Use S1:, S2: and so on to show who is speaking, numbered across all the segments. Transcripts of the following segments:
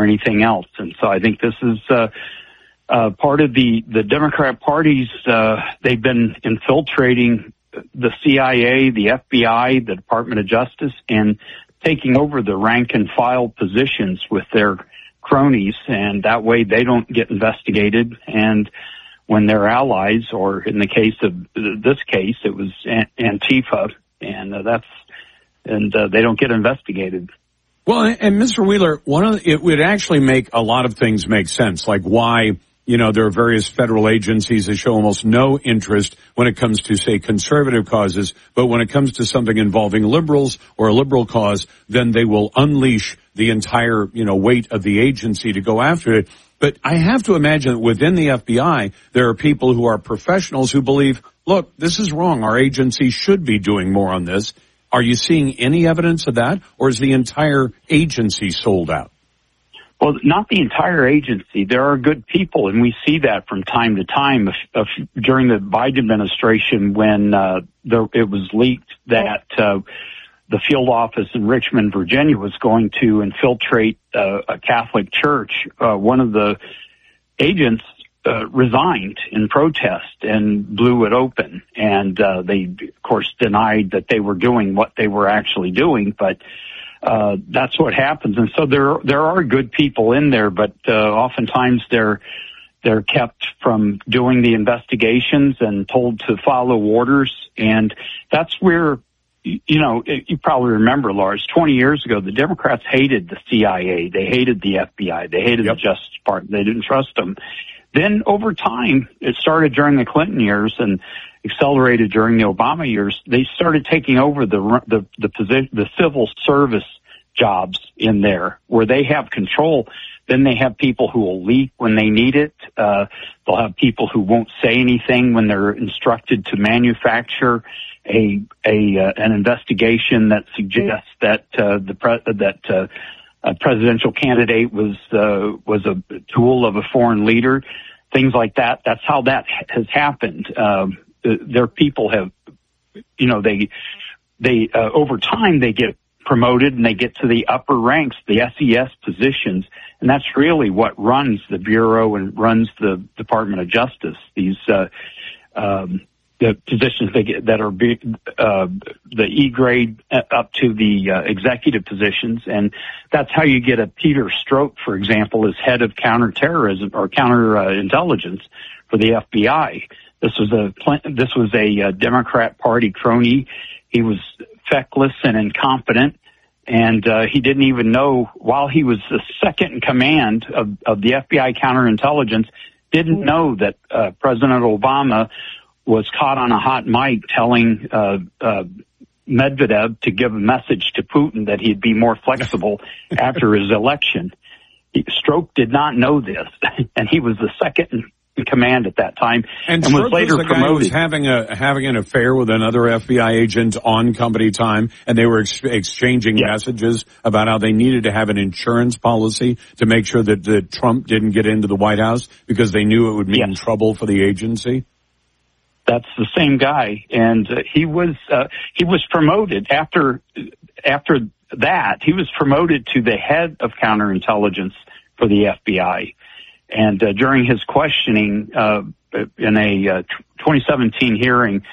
S1: or anything else. And so I think this is part of the Democrat parties. They've been infiltrating the CIA, the FBI, the Department of Justice, and taking over the rank and file positions with their cronies, and that way they don't get investigated. And when their allies, or in the case of this case, it was Antifa, and they don't get investigated.
S2: Well, and Mr. Wheeler, it would actually make a lot of things make sense, like why, there are various federal agencies that show almost no interest when it comes to, say, conservative causes, but when it comes to something involving liberals or a liberal cause, then they will unleash the entire, weight of the agency to go after it. But I have to imagine that within the FBI, there are people who are professionals who believe, look, this is wrong. Our agency should be doing more on this. Are you seeing any evidence of that, or is the entire agency sold out?
S1: Well, not the entire agency. There are good people, and we see that from time to time. During the Biden administration, when it was leaked that the field office in Richmond, Virginia, was going to infiltrate a Catholic church, one of the agents resigned in protest and blew it open. And they, of course, denied that they were doing what they were actually doing, but that's what happens. And so there are good people in there, but oftentimes they're kept from doing the investigations and told to follow orders. And that's where, you probably remember, Lars, 20 years ago, the Democrats hated the CIA. They hated the FBI. They hated the Justice Department. They didn't trust them. Then over time, it started during the Clinton years and accelerated during the Obama years. They started taking over the civil service jobs in there where they have control. Then they have people who will leak when they need it. They'll have people who won't say anything when they're instructed to manufacture an investigation that suggests that a presidential candidate was a tool of a foreign leader, things like that. That's how that has happened. Their people have, they over time they get promoted and they get to the upper ranks, the SES positions, and that's really what runs the Bureau and runs the Department of Justice. These the positions they get that are the E grade up to the executive positions, and that's how you get a Peter Strzok, for example, as head of counterterrorism or counterintelligence for the FBI. This was a Democrat Party crony. He was feckless and incompetent, and he didn't even know, while he was the second in command of the FBI counterintelligence, didn't know that President Obama was caught on a hot mic telling Medvedev to give a message to Putin that he'd be more flexible after his election. Strzok did not know this, and he was the second in command at that time, and was later promoted. Guy who was
S2: having an affair with another FBI agent on company time, and they were exchanging messages about how they needed to have an insurance policy to make sure that Trump didn't get into the White House because they knew it would mean trouble for the agency.
S1: That's the same guy, and he was promoted after that. He was promoted to the head of counterintelligence for the FBI, and during his questioning in a 2017 hearing,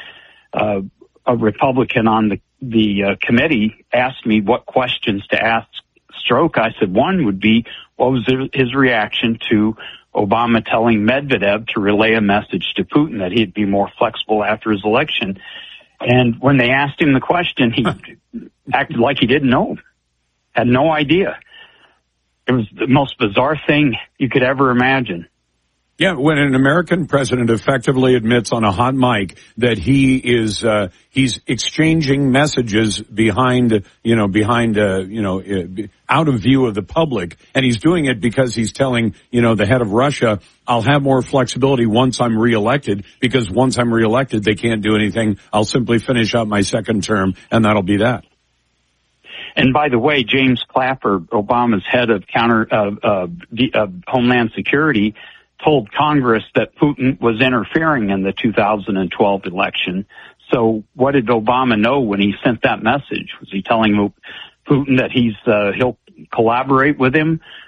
S1: a Republican on the committee asked me what questions to ask Strzok. I said one would be, what was his reaction to Obama telling Medvedev to relay a message to Putin that he'd be more flexible after his election. And when they asked him the question, he acted like he didn't know, had no idea. It was the most bizarre thing you could ever imagine.
S2: Yeah, when an American president effectively admits on a hot mic that he is he's exchanging messages behind out of view of the public, and he's doing it because he's telling the head of Russia, I'll have more flexibility once I'm reelected, because once I'm reelected they can't do anything. I'll simply finish out my second term, and that'll be that.
S1: And by the way, James Clapper, Obama's head of Homeland Security, told Congress that Putin was interfering in the 2012 election. So what did Obama know when he sent that message? Was he telling Putin that he'll collaborate with him